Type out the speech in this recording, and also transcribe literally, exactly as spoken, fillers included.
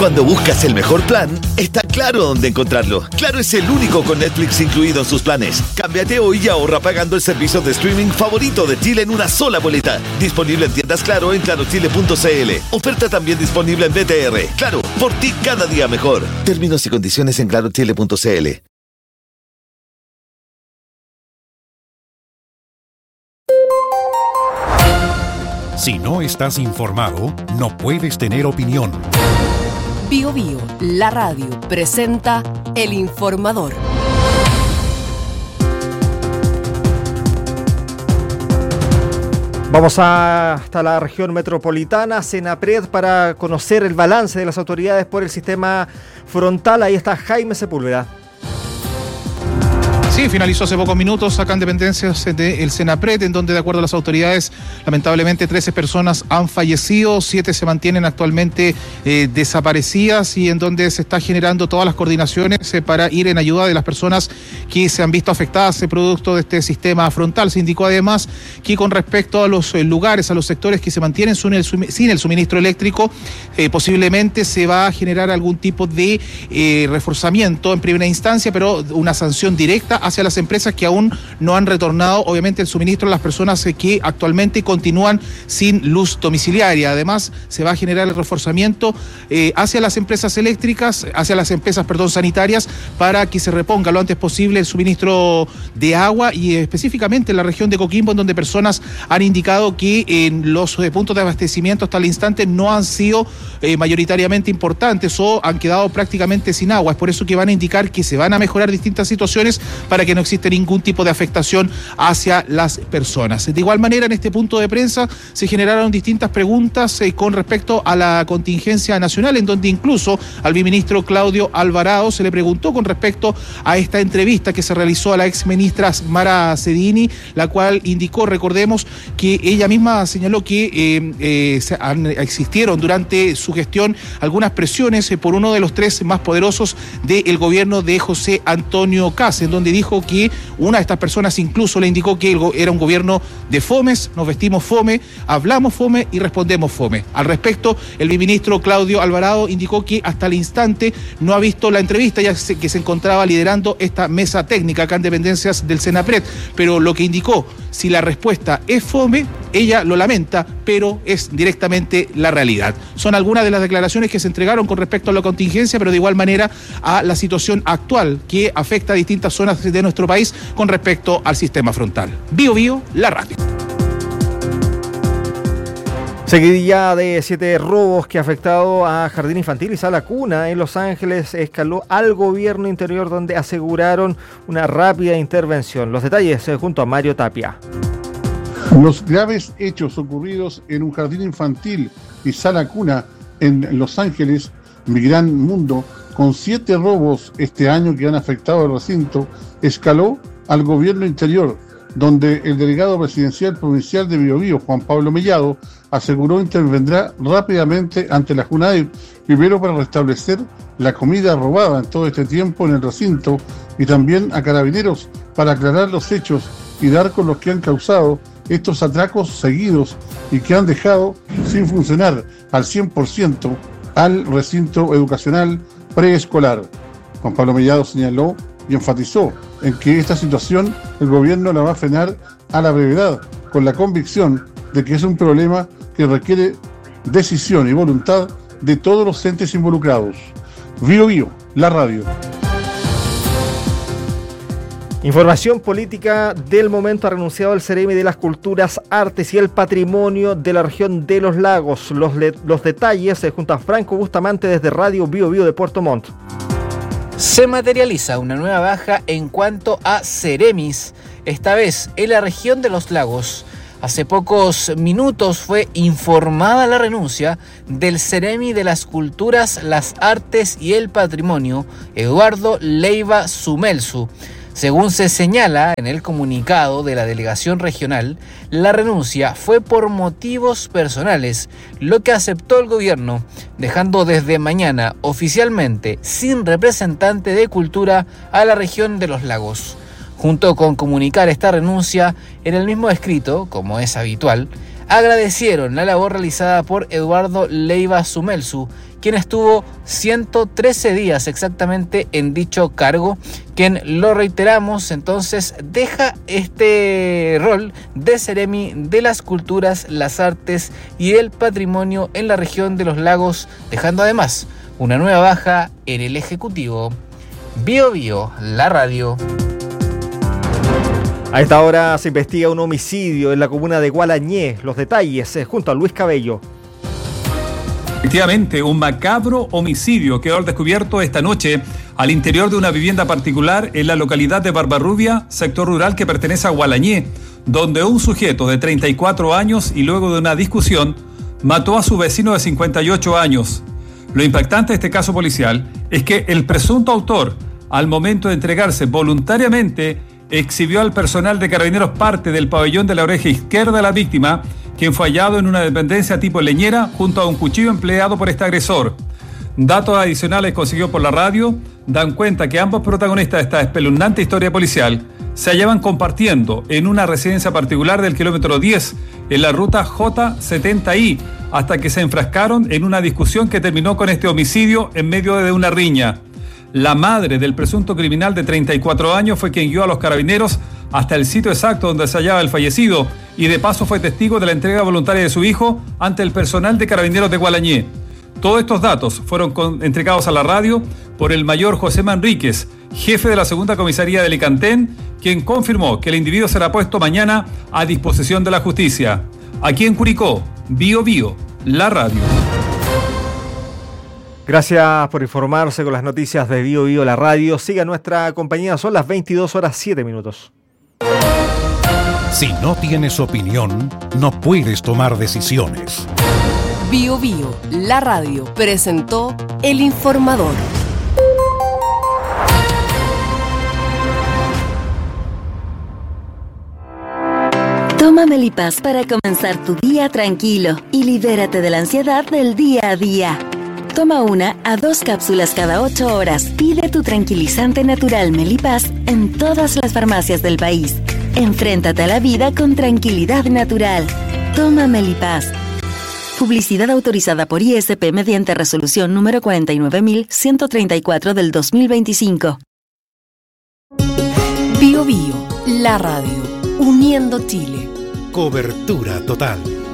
Cuando buscas el mejor plan, está claro dónde encontrarlo. Claro es el único con Netflix incluido en sus planes. Cámbiate hoy y ahorra pagando el servicio de streaming favorito de Chile en una sola boleta. Disponible en tiendas Claro en claro chile punto c l. Oferta también disponible en B T R. Claro, por ti cada día mejor. Términos y condiciones en claro chile punto c l. Si no estás informado, no puedes tener opinión. Bio Bio, la radio, presenta El Informador. Vamos a, hasta la región metropolitana, Senapred, para conocer el balance de las autoridades por el sistema frontal. Ahí está Jaime Sepúlveda. Sí, finalizó hace pocos minutos acá en dependencias del Senapred, en donde, de acuerdo a las autoridades, lamentablemente trece personas han fallecido, siete se mantienen actualmente eh, desaparecidas, y en donde se está generando todas las coordinaciones eh, para ir en ayuda de las personas que se han visto afectadas eh, producto de este sistema frontal. Se indicó además que con respecto a los eh, lugares, a los sectores que se mantienen sin el, sin el suministro eléctrico, eh, posiblemente se va a generar algún tipo de eh, reforzamiento en primera instancia, pero una sanción directa hacia las empresas que aún no han retornado, obviamente, el suministro a las personas que actualmente continúan sin luz domiciliaria. Además, se va a generar el reforzamiento eh, hacia las empresas eléctricas, hacia las empresas, perdón, sanitarias, para que se reponga lo antes posible el suministro de agua, y específicamente en la región de Coquimbo, en donde personas han indicado que en los eh, puntos de abastecimiento hasta el instante no han sido eh, mayoritariamente importantes o han quedado prácticamente sin agua. Es por eso que van a indicar que se van a mejorar distintas situaciones para que no existe ningún tipo de afectación hacia las personas. De igual manera, en este punto de prensa se generaron distintas preguntas eh, con respecto a la contingencia nacional, en donde incluso al viceministro Claudio Alvarado se le preguntó con respecto a esta entrevista que se realizó a la ex ministra Mara Cedini, la cual indicó, recordemos, que ella misma señaló que eh, eh, se han, existieron durante su gestión algunas presiones eh, por uno de los tres más poderosos del gobierno de José Antonio Kast, en donde dijo que una de estas personas incluso le indicó que era un gobierno de fomes, nos vestimos fome, hablamos fome y respondemos fome. Al respecto, el viceministro Claudio Alvarado indicó que hasta el instante no ha visto la entrevista, ya que se encontraba liderando esta mesa técnica acá en dependencias del Senapred, pero lo que indicó, si la respuesta es fome, ella lo lamenta, pero es directamente la realidad. Son algunas de las declaraciones que se entregaron con respecto a la contingencia, pero de igual manera a la situación actual que afecta a distintas zonas de nuestro país con respecto al sistema frontal. Bio Bio, la radio. Seguidilla de siete robos que ha afectado a Jardín Infantil y Sala Cuna en Los Ángeles escaló al gobierno interior, donde aseguraron una rápida intervención. Los detalles eh, junto a Mario Tapia. Los graves hechos ocurridos en un jardín infantil y sala cuna en Los Ángeles, mi gran mundo, con siete robos este año que han afectado al recinto, escaló al gobierno interior, donde el delegado presidencial provincial de Biobío, Juan Pablo Mellado, aseguró intervendrá rápidamente ante la JUNAEP, primero para restablecer la comida robada en todo este tiempo en el recinto, y también a Carabineros para aclarar los hechos y dar con los que han causado estos atracos seguidos y que han dejado sin funcionar al cien por ciento al recinto educacional preescolar. Juan Pablo Mellado señaló y enfatizó en que esta situación el gobierno la va a frenar a la brevedad, con la convicción de que es un problema que requiere decisión y voluntad de todos los entes involucrados. Bio Bio, la radio. Información política del momento. Ha renunciado el Ceremi de las Culturas, Artes y el Patrimonio de la región de Los Lagos. Los, le, los detalles se junta a Franco Bustamante desde Radio Bio Bio de Puerto Montt. Se materializa una nueva baja en cuanto a Ceremis, esta vez en la región de Los Lagos. Hace pocos minutos fue informada la renuncia del Ceremi de las Culturas, las Artes y el Patrimonio, Eduardo Leiva Sumelsu. Según se señala en el comunicado de la delegación regional, la renuncia fue por motivos personales, lo que aceptó el gobierno, dejando desde mañana oficialmente sin representante de cultura a la región de Los Lagos. Junto con comunicar esta renuncia, en el mismo escrito, como es habitual, agradecieron la labor realizada por Eduardo Leiva Sumelsu, quien estuvo ciento trece días exactamente en dicho cargo, quien, lo reiteramos, entonces deja este rol de Seremi de las Culturas, las Artes y el Patrimonio en la región de los lagos, dejando además una nueva baja en el Ejecutivo. Bio Bio, la radio. A esta hora se investiga un homicidio en la comuna de Gualañé. Los detalles eh, junto a Luis Cabello. Efectivamente, un macabro homicidio quedó al descubierto esta noche al interior de una vivienda particular en la localidad de Barbarrubia, sector rural que pertenece a Gualañé, donde un sujeto de treinta y cuatro años y luego de una discusión mató a su vecino de cincuenta y ocho años. Lo impactante de este caso policial es que el presunto autor, al momento de entregarse voluntariamente, exhibió al personal de Carabineros parte del pabellón de la oreja izquierda de la víctima, quien fue hallado en una dependencia tipo leñera junto a un cuchillo empleado por este agresor. Datos adicionales conseguidos por la radio dan cuenta que ambos protagonistas de esta espeluznante historia policial se hallaban compartiendo en una residencia particular del kilómetro diez en la ruta J setenta I, hasta que se enfrascaron en una discusión que terminó con este homicidio en medio de una riña. La madre del presunto criminal de treinta y cuatro años fue quien guió a los carabineros hasta el sitio exacto donde se hallaba el fallecido y de paso fue testigo de la entrega voluntaria de su hijo ante el personal de Carabineros de Gualañé. Todos estos datos fueron con, entregados a la radio por el mayor José Manríquez, jefe de la segunda comisaría de Licantén, quien confirmó que el individuo será puesto mañana a disposición de la justicia. Aquí en Curicó, Bio Bio, la radio. Gracias por informarse con las noticias de Bio Bio, la radio. Siga nuestra compañía, son las veintidós horas siete minutos. Si no tienes opinión, no puedes tomar decisiones. Bio Bio, la radio, presentó El Informador. Toma Melipaz para comenzar tu día tranquilo y libérate de la ansiedad del día a día. Toma una a dos cápsulas cada ocho horas. Pide tu tranquilizante natural Melipaz en todas las farmacias del país. Enfréntate a la vida con tranquilidad natural. Toma Melipaz. Publicidad autorizada por I S P mediante resolución número cuarenta y nueve mil ciento treinta y cuatro del dos mil veinticinco. Bio Bio, la radio, uniendo Chile. Cobertura total.